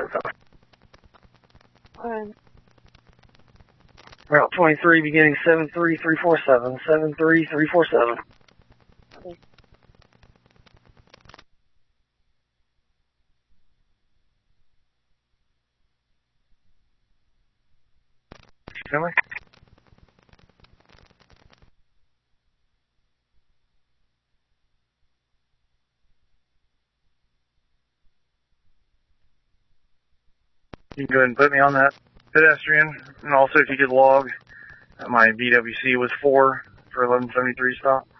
Route 23 beginning 73347, 73347. Finley? You can go ahead and put me on that pedestrian, and also if you could log, my BWC was 4 for 1173 stop.